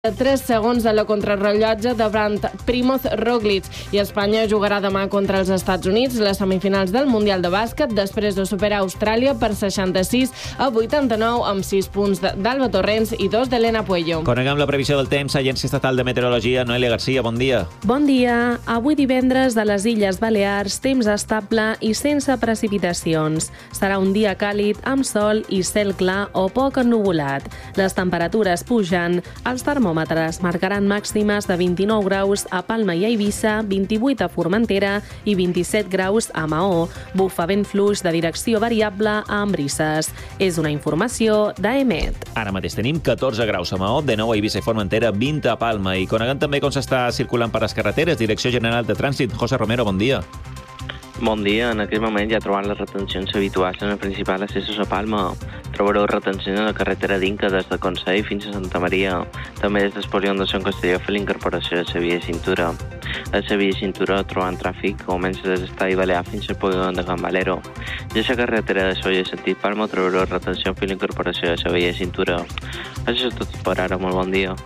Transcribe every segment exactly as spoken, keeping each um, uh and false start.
tres segons de la contrarrellotge davant Primoz Roglic i Espanya jugarà demà contra els Estats Units les semifinals del Mundial de Bàsquet després de superar Austràlia per seixanta-sis a vuitanta-nou amb sis punts d'Alba Torrents i dos d'Helena Puello. Coneguem la previsió del temps. Agència Estatal de Meteorologia, Noelia Garcia, bon dia. Bon dia. Avui divendres de les Illes Balears, temps estable i sense precipitacions. Serà un dia càlid amb sol i cel clar o poc ennuvolat. Les temperatures pugen, els termòmetres marcaran màximes de vint-i-nou graus a Palma i a Eivissa, vint-i-vuit a Formentera i vint-i-set graus a Maó. Bufa vent fluix de direcció variable a Embrisses. És una informació d'A E M E T. Ara mateix tenim catorze graus a Maó, de nou a Eivissa i Formentera, vint a Palma. I coneguem també com s'està circulant per les carreteres. Direcció General de Trànsit, José Romero, bon dia. Bon dia. En aquest moment ja trobant les retencions habituals en el principal accessos a Palma. Trobareu retencions a la carretera d'Inca des de Consell fins a Santa Maria. També des d'Espolión de Sant Castelló fer l'incorporació de la via de cintura. A la via de cintura trobant tràfic que comença des d'Estadi Balear fins al polígon de Can Valero. I a la carretera de Solla sentit Palma trobareu retenció fer l'incorporació de la via de cintura. Això és tot per ara. Molt bon dia.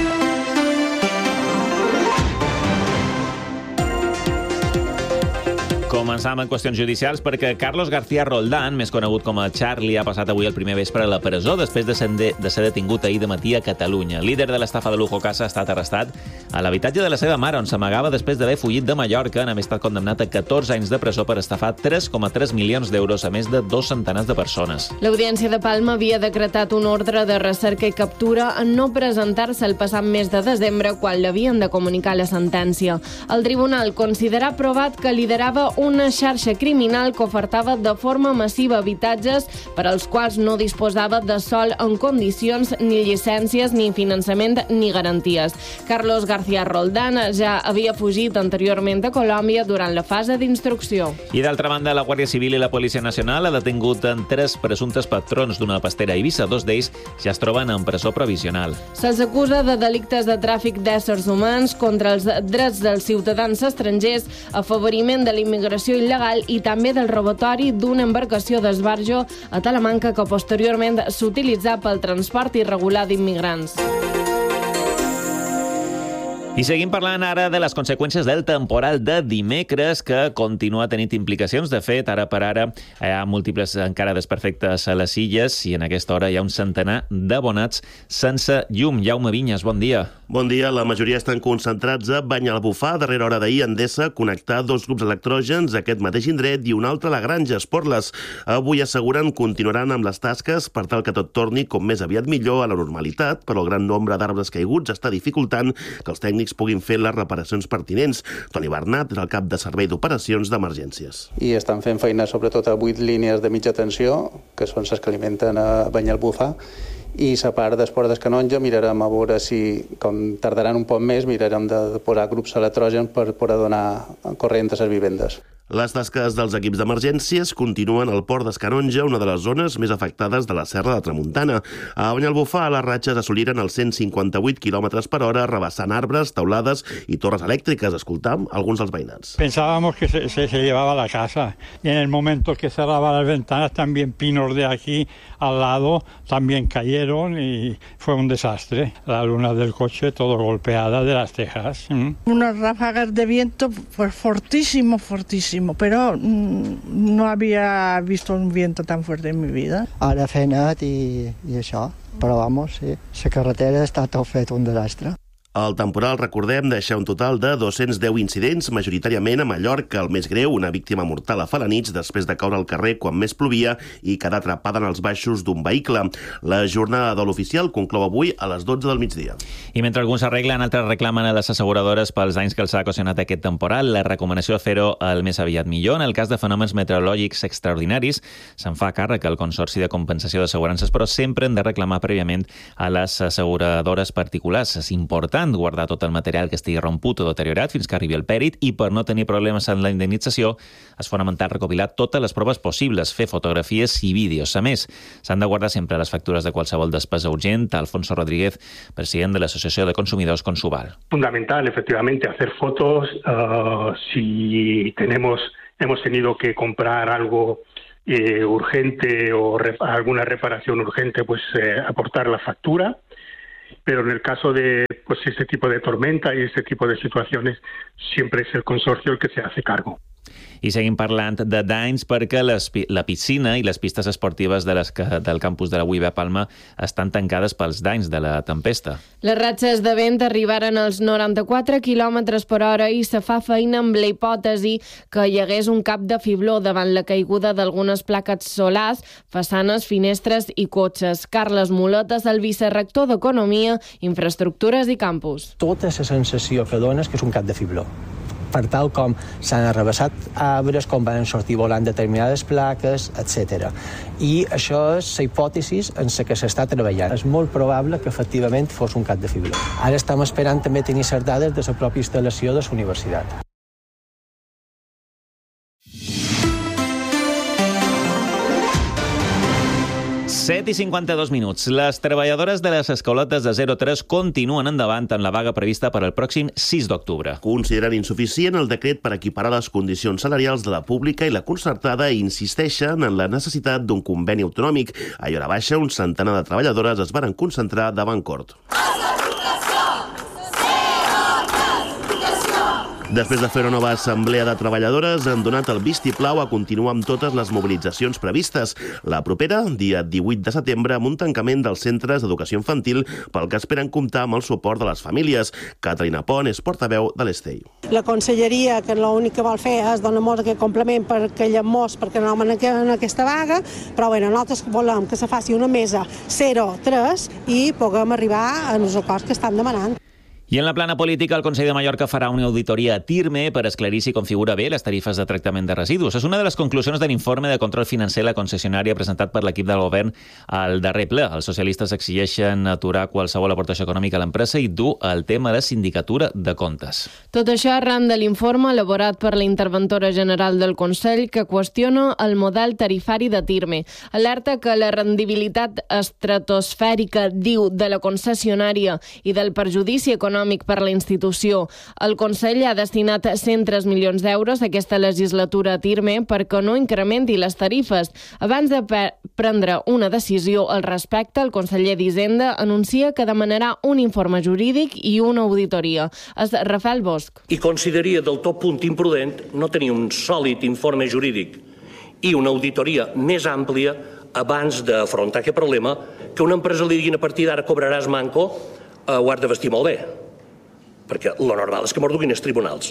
Començam en qüestions judicials perquè Carlos García Roldán, més conegut com a Charlie, ha passat avui el primer vespre a la presó després de ser, de, de ser detingut ahir de matí a Catalunya. El líder de l'estafa de Lujo Casa ha estat arrestat a l'habitatge de la seva mare, on s'amagava després d'haver fugit de Mallorca, en haver estat condemnat a catorze anys de presó per estafar tres coma tres milions d'euros a més de dos centenars de persones. L'Audiència de Palma havia decretat un ordre de recerca i captura en no presentar-se el passat mes de desembre quan l'havien de comunicar la sentència. El tribunal considera provat que liderava una xarxa criminal que ofertava de forma massiva habitatges per als quals no disposava de sòl en condicions, ni llicències, ni finançament, ni garanties. Carlos García Roldán ja havia fugit anteriorment a Colòmbia durant la fase d'instrucció. I d'altra banda, la Guàrdia Civil i la Policia Nacional ha detingut en tres presumptes patrons d'una pastera a Eivissa. Dos d'ells ja es troben en presó provisional. Se'ls acusa de delictes de tràfic d'éssers humans, contra els drets dels ciutadans estrangers, afavoriment de l'immigració il·legal i també del robatori d'una embarcació d'esbarjo a Talamanca que posteriorment s'utilitzà pel transport irregular d'immigrants. I seguim parlant ara de les conseqüències del temporal de dimecres, que continua tenint implicacions. De fet, ara per ara hi ha múltiples encara desperfectes a les Illes i en aquesta hora hi ha un centenar d'abonats sense llum. Jaume Vinyes, bon dia. Bon dia. La majoria estan concentrats a Banyalbufar. A darrera hora d'ahir, Endesa connectar dos grups electrògens a aquest mateix indret i un altre a la Granja, Esporles. Avui asseguren continuaran amb les tasques per tal que tot torni com més aviat millor a la normalitat, però el gran nombre d'arbres caiguts està dificultant que els tècnics puguin fer les reparacions pertinents. Toni Bernat és el cap de servei d'operacions d'emergències. I estan fent feina sobretot a vuit línies de mitja tensió, que són les que alimenten a Banyalbufar, i la part d'Esport del Canonja mirarem a veure si, com tardaran un poc més, mirarem de posar grups electrògens per poder donar corrent a les vivendes. Les tasques dels equips d'emergències continuen al Port d'Escanonja, una de les zones més afectades de la Serra de Tramuntana. A Banyalbufar, les ratxes assoliren els cent cinquanta-vuit quilòmetres per hora, rebassant arbres, taulades i torres elèctriques. Escoltam alguns dels veïnats. Pensábamos que se, se, se llevaba la casa y en el momento que cerraba las ventanas también pinos de aquí al lado también cayeron y fue un desastre. La luna del coche todo golpeada de las tejas. ¿Mm? Unas ráfagas de viento pues fortísimo, fortísimo. Però no havia vist un viento tan fuerte en mi vida. Ara feina't i, i això, però vamos, sí, la carretera està tot fet un desastre. El temporal, recordem, deixa un total de dos-cents deu incidents, majoritàriament a Mallorca. El més greu, una víctima mortal a Felanitx després de caure al carrer quan més plovia i quedar atrapada en els baixos d'un vehicle. La jornada de l'oficial conclou avui a les dotze del migdia. I mentre alguns arreglen, altres reclamen a les asseguradores pels danys que els ha ocasionat aquest temporal. La recomanació de fer-ho el més aviat millor. En el cas de fenòmens meteorològics extraordinaris, se'n fa càrrec el Consorci de Compensació d'Assegurances, però sempre han de reclamar prèviament a les asseguradores particulars. És important guardar tot el material que estigui romput o deteriorat fins que arribi el pèrit i, per no tenir problemes en la indemnització, és fonamental recopilar totes les proves possibles, fer fotografies i vídeos. A més, s'han de guardar sempre les factures de qualsevol despesa urgent. Alfonso Rodríguez, president de l'Associació de Consumidors Consuval. Fundamental, efectivamente, hacer fotos. Uh, si tenemos, hemos tenido que comprar algo eh, urgente o rep- alguna reparación urgente, pues eh, aportar la factura. pero en el caso de pues este tipo de tormenta y este tipo de situaciones, siempre es el consorcio el que se hace cargo. I seguim parlant de danys perquè les, la piscina i les pistes esportives de les que, del campus de la U I B Palma estan tancades pels danys de la tempesta. Les ratxes de vent arribaren als noranta-quatre quilòmetres per hora i se fa feina amb la hipòtesi que hi hagués un cap de fibló davant la caiguda d'algunes plaques solars, façanes, finestres i cotxes. Carles Muletes, el vicerrector d'Economia, Infraestructures i Campus. Tota la sensació que dona és que és un cap de fibló. Per tal com s'han arrabassat arbres, com van sortir volant determinades plaques, etcètera. I això és la hipòtesi en la que s'està treballant. És molt probable que efectivament fos un cap de fibló. Ara estem esperant també tenir les dades de la pròpia instal·lació de la universitat. set i cinquanta-dos minuts. Les treballadores de les escoletes de zero tres continuen endavant en la vaga prevista per al pròxim sis d'octubre. Consideren insuficient el decret per equiparar les condicions salarials de la pública i la concertada i insisteixen en la necessitat d'un conveni autonòmic. A Hora Baixa, un centenar de treballadores es varen concentrar davant cort. Després de fer una nova assemblea de treballadores, han donat el vistiplau a continuar amb totes les mobilitzacions previstes. La propera, dia divuit de setembre, amb un tancament dels centres d'educació infantil pel que esperen comptar amb el suport de les famílies. Catalina Pont és portaveu de l'Estei. La conselleria, que l'únic que vol fer és donar-nos aquest complement per que llamós perquè anem en aquesta vaga, però bé, nosaltres volem que se faci una mesa zero tres i puguem arribar a els acords que estan demanant. I en la plana política, el Consell de Mallorca farà una auditoria a Tirme per esclarir si configura bé les tarifes de tractament de residus. És una de les conclusions de l'informe de control financer a la concessionària presentat per l'equip del govern al darrer ple. Els socialistes exigeixen aturar qualsevol aportació econòmica a l'empresa i dur el tema de sindicatura de comptes. Tot això arran de l'informe elaborat per la interventora general del Consell que qüestiona el model tarifari de Tirme. Alerta que la rendibilitat estratosfèrica, diu, de la concessionària i del perjudici econòmic per la institució. El Consell ha destinat cent tres milions d'euros aquesta legislatura a Tirme perquè no incrementi les tarifes. Abans de prendre una decisió al respecte, el conseller d'Hisenda anuncia que demanarà un informe jurídic i una auditoria. És Rafael Bosch. I consideraria del tot punt imprudent no tenir un sòlid informe jurídic i una auditoria més àmplia abans d'afrontar aquest problema, que una empresa li diguin a partir d'ara cobraràs manco, eh, ho has de vestir molt bé. Perquè el normal és que m'ho duguin els tribunals.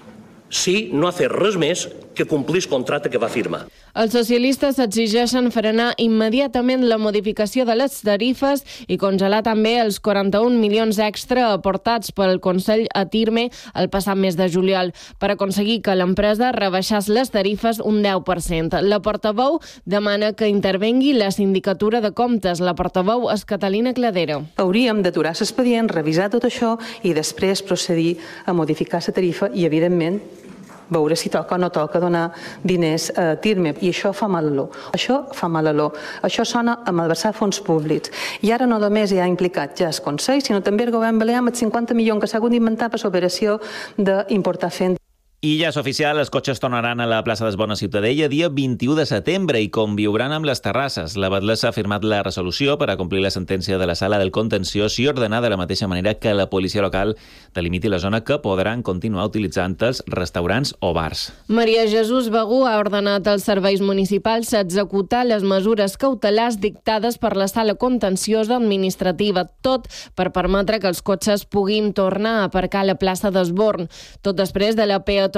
Si no ha fet res més que complir el contracte que va firmar. Els socialistes exigeixen frenar immediatament la modificació de les tarifes i congelar també els quaranta-un milions extra aportats pel Consell a Tirme el passat mes de juliol per aconseguir que l'empresa rebaixés les tarifes un deu per cent. La portaveu demana que intervengui la sindicatura de comptes. La portaveu és Catalina Cladera. Hauríem d'aturar l'expedient, revisar tot això i després procedir a modificar la tarifa i, evidentment, veure si toca o no toca donar diners a Tirme. I això fa mal olor. Això fa mal olor. Això sona a malversar fons públics. I ara no només hi ha implicat ja el Consell, sinó també el govern balear amb els cinquanta milions que s'ha hagut d'inventar per l'operació d'importar fent. I ja és oficial, els cotxes tornaran a la plaça d'Esbona Ciutadella dia vint-i-u de setembre i conviuran amb les terrasses. La batlessa ha firmat la resolució per a complir la sentència de la sala del contenciós i ordenar de la mateixa manera que la policia local delimiti la zona que podran continuar utilitzant els restaurants o bars. Maria Jesús Begú ha ordenat als serveis municipals executar les mesures cautelars dictades per la sala contenciosa administrativa, tot per permetre que els cotxes puguin tornar a aparcar a la plaça d'Esborn, tot després de la peatonalització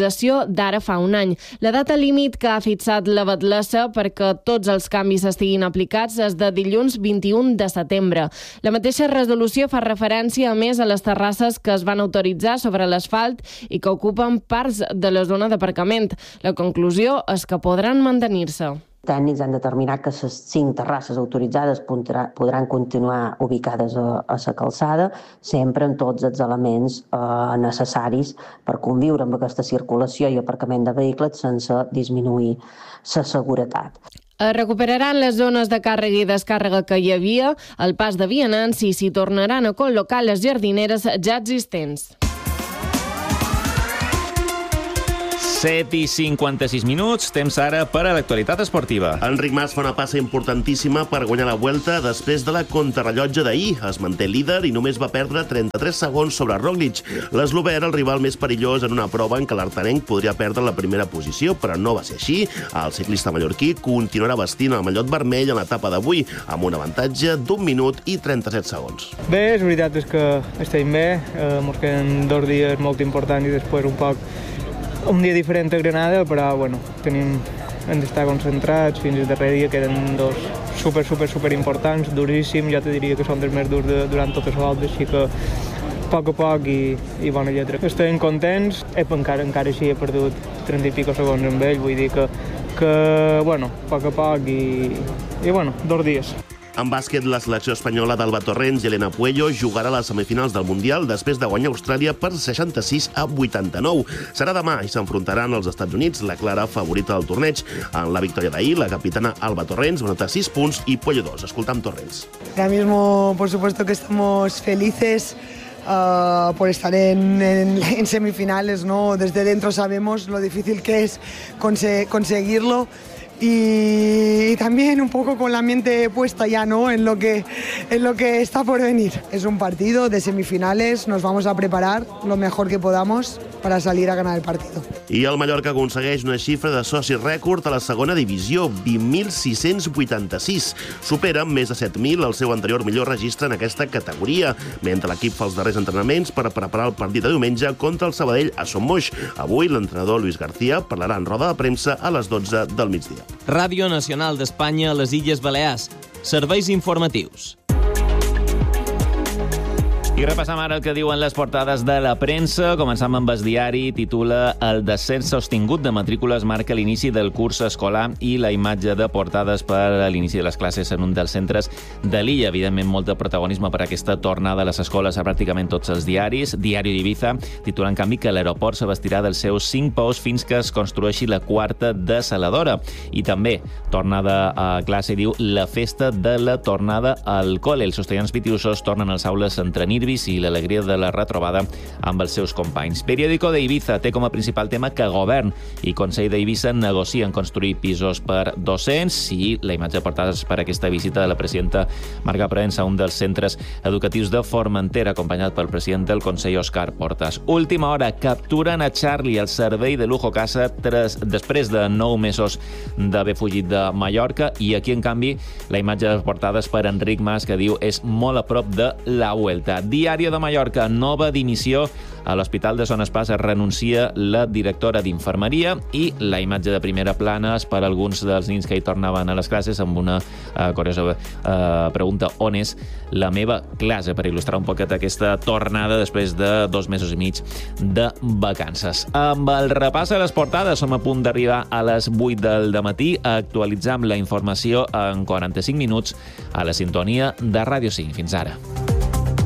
d'ara fa un any. La data límit que ha fixat la batlessa perquè tots els canvis estiguin aplicats és de dilluns vint-i-un de setembre. La mateixa resolució fa referència a més a les terrasses que es van autoritzar sobre l'asfalt i que ocupen parts de la zona d'aparcament. La conclusió és que podran mantenir-se. Tècnics han determinat que les cinc terrasses autoritzades podran continuar ubicades a la calçada, sempre amb tots els elements eh, necessaris per conviure amb aquesta circulació i aparcament de vehicles sense disminuir la seguretat. Es recuperaran les zones de càrrega i descàrrega que hi havia, el pas de vianants i s'hi tornaran a col·locar les jardineres ja existents. set i cinquanta-sis minuts, temps ara per a l'actualitat esportiva. Enric Mas fa una passa importantíssima per guanyar la Vuelta després de la contrarrellotge d'ahir. Es manté líder i només va perdre trenta-tres segons sobre Roglic. L'eslovè era el rival més perillós en una prova en què l'artanenc podria perdre la primera posició, però no va ser així. El ciclista mallorquí continuarà vestint el mallot vermell en l'etapa d'avui, amb un avantatge d'un minut i trenta-set segons. Bé, la veritat és que estem bé. Eh, ens queden dos dies molt importants i després un poc un dia diferent a Granada, però bueno, tenim, hem d'estar concentrats. Fins al darrer dia queden dos super, super, super importants, duríssims. Jo te diria que són dels més durs de, durant totes les voltes, així que a poc a poc i, i bona lletra. Estem contents, he, encara, encara així he perdut trenta i pico segons amb ell, vull dir que, que bueno, a poc a poc i, i bueno, dos dies. En bàsquet, la selecció espanyola d'Alba Torrents i Elena Puello jugarà a les semifinals del Mundial després de guanyar Austràlia per seixanta-sis a vuitanta-nou. Serà demà i s'enfrontaran als Estats Units, la clara favorita del torneig. En la victòria d'ahir, la capitana Alba Torrents va anotar sis punts i Puello dos. Escoltam Torrents. Ahora mismo, por supuesto que estamos felices Uh, por estar en, en, en semifinales, ¿no? Desde dentro sabemos lo difícil que es conse conseguirlo y, y también un poco con la mente puesta ya, ¿no? En lo que, en lo que está por venir. Es un partido de semifinales, nos vamos a preparar lo mejor que podamos para salir a ganar el partido. I el Mallorca aconsegueix una xifra de soci rècord a la segona divisió, vint mil sis-cents vuitanta-sis. Supera amb més de set mil el seu anterior millor registre en aquesta categoria, mentre l'equip fa els darrers entrenaments per preparar el partit de diumenge contra el Sabadell a Son Moix. Avui l'entrenador Luis García parlarà en roda de premsa a les dotze del migdia. Ràdio Nacional d'Espanya a les Illes Balears. Serveis informatius. I repassam ara el que diuen les portades de la premsa. Començam amb el diari, titula El descens sostingut de matrícules marca l'inici del curs escolar i la imatge de portades per a l'inici de les classes en un dels centres de l'illa. Evidentment, molt de protagonisme per aquesta tornada a les escoles a pràcticament tots els diaris. Diari d'Ibiza titula, en canvi, que l'aeroport s'abastirà dels seus cinc pous fins que es construeixi la quarta desaladora. I també, tornada a classe, diu, la festa de la tornada al col·le. Els estudiants pitiusos tornen als aules entre nirvis i l'alegria de la retrobada amb els seus companys. Periódico de Ibiza té com a principal tema que govern i Consell d'Eivissa negocien construir pisos per docents i la imatge de portades per aquesta visita de la presidenta Marga Proens a un dels centres educatius de Formentera, acompanyat pel president del Consell, Òscar Portas. Última hora, capturen a Charlie al servei de Lujo Casa tres, després de nou mesos d'haver fugit de Mallorca, i aquí, en canvi, la imatge de portades per Enric Mas, que diu és molt a prop de la Vuelta. Diari de Mallorca, nova dimissió. A l'Hospital de Son Espàs es renuncia la directora d'infermeria i la imatge de primera plana és per alguns dels nins que hi tornaven a les classes amb una uh, curiosa uh, pregunta: on és la meva classe? Per il·lustrar un poquet aquesta tornada després de dos mesos i mig de vacances. Amb el repàs a les portades som a punt d'arribar a les vuit del dematí. Actualitzam la informació en quaranta-cinc minuts a la sintonia de Ràdio cinc. Fins ara.